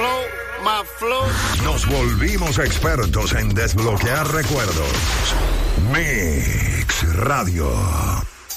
Nos volvimos expertos en desbloquear recuerdos. Mix Radio.